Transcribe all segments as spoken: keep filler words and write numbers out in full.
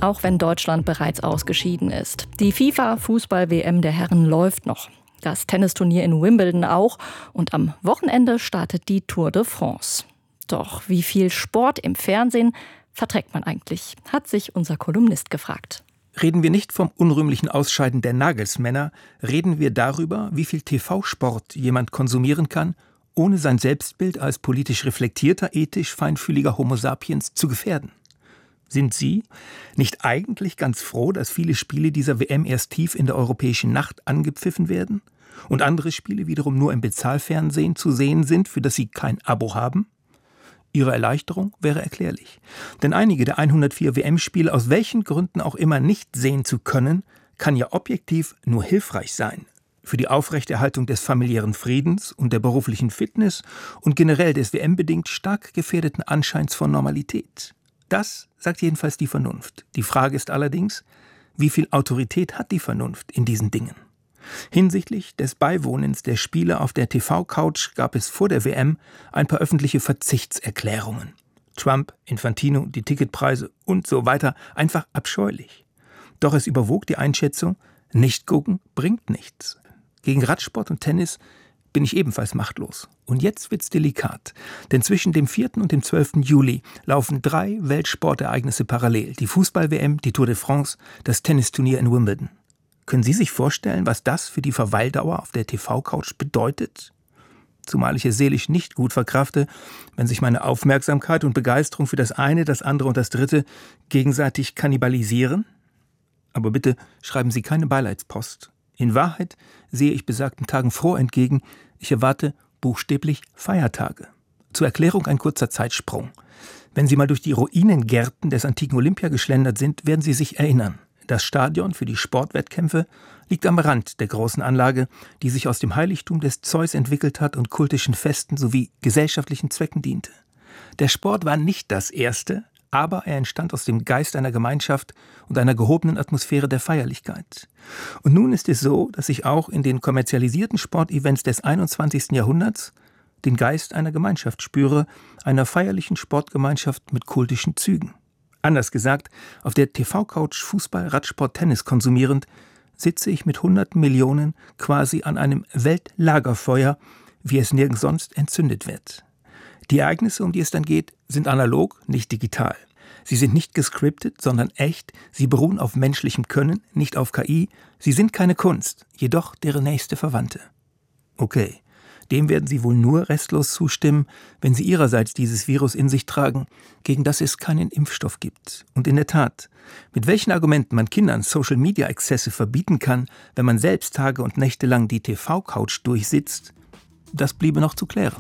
auch wenn Deutschland bereits ausgeschieden ist. Die FIFA-Fußball-W M der Herren läuft noch. Das Tennisturnier in Wimbledon auch. Und am Wochenende startet die Tour de France. Doch wie viel Sport im Fernsehen verträgt man eigentlich, hat sich unser Kolumnist gefragt. Reden wir nicht vom unrühmlichen Ausscheiden der Nagelsmänner, reden wir darüber, wie viel T V-Sport jemand konsumieren kann, ohne sein Selbstbild als politisch reflektierter, ethisch feinfühliger Homo sapiens zu gefährden. Sind Sie nicht eigentlich ganz froh, dass viele Spiele dieser W M erst tief in der europäischen Nacht angepfiffen werden und andere Spiele wiederum nur im Bezahlfernsehen zu sehen sind, für das Sie kein Abo haben? Ihre Erleichterung wäre erklärlich. Denn einige der hundertvier W M-Spiele aus welchen Gründen auch immer nicht sehen zu können, kann ja objektiv nur hilfreich sein. Für die Aufrechterhaltung des familiären Friedens und der beruflichen Fitness und generell des W M-bedingt stark gefährdeten Anscheins von Normalität. Das sagt jedenfalls die Vernunft. Die Frage ist allerdings, wie viel Autorität hat die Vernunft in diesen Dingen? Hinsichtlich des Beiwohnens der Spiele auf der T V-Couch gab es vor der W M ein paar öffentliche Verzichtserklärungen. Trump, Infantino, die Ticketpreise und so weiter, einfach abscheulich. Doch es überwog die Einschätzung, nicht gucken bringt nichts. Gegen Radsport und Tennis bin ich ebenfalls machtlos. Und jetzt wird's delikat. Denn zwischen dem vierten und dem zwölften Juli laufen drei Weltsportereignisse parallel. Die Fußball-W M, die Tour de France, das Tennisturnier in Wimbledon. Können Sie sich vorstellen, was das für die Verweildauer auf der T V-Couch bedeutet? Zumal ich es seelisch nicht gut verkrafte, wenn sich meine Aufmerksamkeit und Begeisterung für das eine, das andere und das dritte gegenseitig kannibalisieren. Aber bitte schreiben Sie keine Beileidspost. In Wahrheit sehe ich besagten Tagen froh entgegen. Ich erwarte buchstäblich Feiertage. Zur Erklärung ein kurzer Zeitsprung. Wenn Sie mal durch die Ruinengärten des antiken Olympia geschlendert sind, werden Sie sich erinnern. Das Stadion für die Sportwettkämpfe liegt am Rand der großen Anlage, die sich aus dem Heiligtum des Zeus entwickelt hat und kultischen Festen sowie gesellschaftlichen Zwecken diente. Der Sport war nicht das erste, aber er entstand aus dem Geist einer Gemeinschaft und einer gehobenen Atmosphäre der Feierlichkeit. Und nun ist es so, dass ich auch in den kommerzialisierten Sportevents des einundzwanzigsten Jahrhunderts den Geist einer Gemeinschaft spüre, einer feierlichen Sportgemeinschaft mit kultischen Zügen. Anders gesagt, auf der T V-Couch Fußball, Radsport, Tennis konsumierend, sitze ich mit hunderten Millionen quasi an einem Weltlagerfeuer, wie es nirgends sonst entzündet wird. Die Ereignisse, um die es dann geht, sind analog, nicht digital. Sie sind nicht gescriptet, sondern echt. Sie beruhen auf menschlichem Können, nicht auf K I. Sie sind keine Kunst, jedoch deren nächste Verwandte. Okay, dem werden Sie wohl nur restlos zustimmen, wenn Sie Ihrerseits dieses Virus in sich tragen, gegen das es keinen Impfstoff gibt. Und in der Tat, mit welchen Argumenten man Kindern Social-Media-Exzesse verbieten kann, wenn man selbst Tage und Nächte lang die T V-Couch durchsitzt, das bliebe noch zu klären.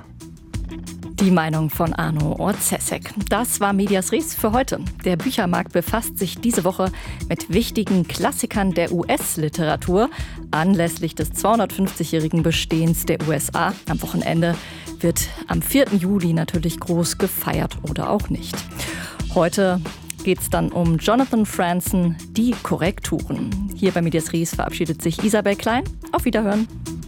Die Meinung von Arno Orzesek. Das war Medias Res für heute. Der Büchermarkt befasst sich diese Woche mit wichtigen Klassikern der U S-Literatur. Anlässlich des zweihundertfünfzigjährigen Bestehens der U S A am Wochenende wird am vierten Juli natürlich groß gefeiert oder auch nicht. Heute geht es dann um Jonathan Franzen, die Korrekturen. Hier bei Medias Res verabschiedet sich Isabel Klein. Auf Wiederhören.